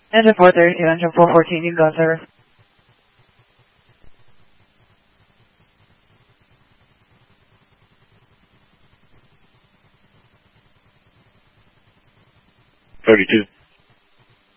Engine 432, engine 414, you can go, sir. $32.